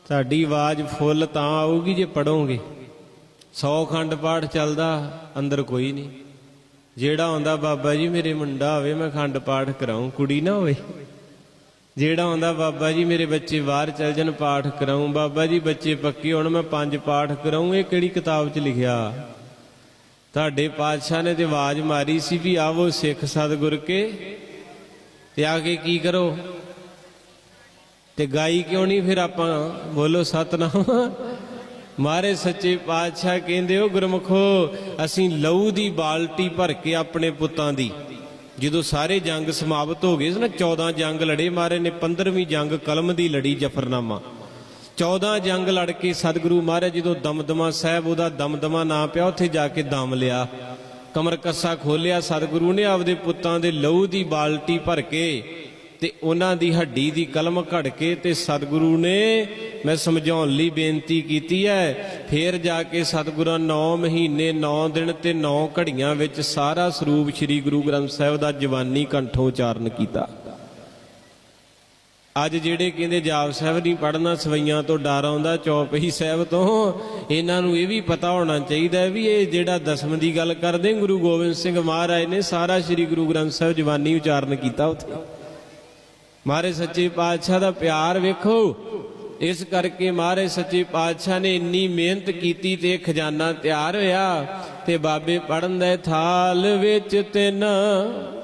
ਤੁਹਾਡੀ ਆਵਾਜ਼ ਫੁੱਲ ਤਾਂ ਆਊਗੀ ਜੇ ਪੜੋਗੇ। 100 ਅਖੰਡ ਪਾਠ ਚੱਲਦਾ, ਅੰਦਰ ਕੋਈ ਨਹੀਂ। ਜਿਹੜਾ ਆਉਂਦਾ ਬਾਬਾ ਜੀ ਮੇਰੇ ਮੁੰਡਾ ਹੋਵੇ ਮੈਂ ਅਖੰਡ ਪਾਠ ਕਰਾਊਂ, ਕੁੜੀ ਨਾ ਹੋਵੇ। ਜਿਹੜਾ ਆਉਂਦਾ ਬਾਬਾ ਜੀ ਮੇਰੇ ਬੱਚੇ ਬਾਹਰ ਚੱਲ ਜਾਣ ਪਾਠ ਕਰਾਊਂ, ਬਾਬਾ ਜੀ ਬੱਚੇ ਪੱਕੇ ਹੁਣ ਮੈਂ 5 ਪਾਠ ਕਰਾਊਂ। ਇਹ ਕਿਹੜੀ ਕਿਤਾਬ 'ਚ ਲਿਖਿਆ? ਤੁਹਾਡੇ ਪਾਤਸ਼ਾਹ ਨੇ ਤੇ ਆਵਾਜ਼ ਮਾਰੀ ਸੀ ਵੀ ਆਵੋ ਸਿੱਖ ਸਤਿਗੁਰ ਕੇ, ਤੇ ਆ ਕੇ ਕੀ ਕਰੋ? ਤੇ ਗਾਈ ਕਿਉਂ ਨਹੀਂ ਫਿਰ ਆਪਾਂ? ਬੋਲੋ ਸਤਿਨਾਮ। ਮਹਾਰਾਜ ਸੱਚੇ ਪਾਤਸ਼ਾਹ ਕਹਿੰਦੇ ਹੋ ਗੁਰਮੁਖੋ, ਅਸੀਂ ਲਹੂ ਦੀ ਬਾਲਟੀ ਭਰ ਕੇ ਆਪਣੇ ਪੁੱਤਾਂ ਦੀ, ਜਦੋਂ ਸਾਰੇ ਜੰਗ ਸਮਾਪਤ ਹੋ ਗਏ ਸੀ ਨਾ, 14 ਜੰਗ ਲੜੇ ਮਹਾਰਾਜ ਨੇ। 15ਵੀਂ ਜੰਗ ਕਲਮ ਦੀ ਲੜੀ, ਜਫਰਨਾਮਾ। 14 ਜੰਗ ਲੜ ਕੇ ਸਤਿਗੁਰੂ ਮਹਾਰਾਜ ਜਦੋਂ ਦਮਦਮਾ ਸਾਹਿਬ, ਉਹਦਾ ਦਮਦਮਾ ਨਾਂ ਪਿਆ, ਉੱਥੇ ਜਾ ਕੇ ਦਮ ਲਿਆ। ਕਮਰ ਕੱਸਾ ਖੋਲਿਆ ਸਤਿਗੁਰੂ ਨੇ, ਆਪਦੇ ਪੁੱਤਾਂ ਦੇ ਲਹੂ ਦੀ ਬਾਲਟੀ ਭਰ ਕੇ ਤੇ ਉਹਨਾਂ ਦੀ ਹੱਡੀ ਦੀ ਕਲਮ ਘੜ ਕੇ, ਤੇ ਸਤਿਗੁਰੂ ਨੇ ਮੈਂ ਸਮਝਾਉਣ ਲਈ ਬੇਨਤੀ ਕੀਤੀ ਹੈ। ਫੇਰ ਜਾ ਕੇ ਸਤਿਗੁਰਾਂ 9 ਮਹੀਨੇ 9 ਦਿਨ ਤੇ 9 ਘੜੀਆਂ ਵਿੱਚ ਸਾਰਾ ਸਰੂਪ ਸ੍ਰੀ ਗੁਰੂ ਗ੍ਰੰਥ ਸਾਹਿਬ ਦਾ ਜਵਾਨੀ ਕੰਠੋਂ ਉਚਾਰਨ ਕੀਤਾ। ਅੱਜ ਜਿਹੜੇ ਕਹਿੰਦੇ ਜਾਪ ਸਾਹਿਬ ਨਹੀਂ ਪੜ੍ਹਨਾ, ਸਵਈਆਂ ਤੋਂ ਡਰ ਆਉਂਦਾ, ਚੌਪਈ ਸਾਹਿਬ ਤੋਂ, ਇਹਨਾਂ ਨੂੰ ਇਹ ਵੀ ਪਤਾ ਹੋਣਾ ਚਾਹੀਦਾ ਵੀ ਇਹ ਜਿਹੜਾ ਦਸਮ ਦੀ ਗੱਲ ਕਰਦੇ, ਗੁਰੂ ਗੋਬਿੰਦ ਸਿੰਘ ਮਹਾਰਾਜ ਨੇ ਸਾਰਾ ਸ੍ਰੀ ਗੁਰੂ ਗ੍ਰੰਥ ਸਾਹਿਬ ਜਵਾਨੀ ਉਚਾਰਨ ਕੀਤਾ ਉੱਥੇ। ਮਹਾਰਾਜ ਸੱਚੇ ਪਾਤਸ਼ਾਹ ਦਾ ਪਿਆਰ ਵੇਖੋ। ਇਸ ਕਰਕੇ ਮਹਾਰਾਜ ਸੱਚੇ ਪਾਤਸ਼ਾਹ ਨੇ ਇੰਨੀ ਮਿਹਨਤ ਕੀਤੀ ਤੇ ਖਜ਼ਾਨਾ ਤਿਆਰ ਹੋਇਆ। ਤੇ ਬਾਬੇ ਪੜ੍ਹਨ ਦੇ ਥਾਲ ਵਿੱਚ ਤਿੰਨ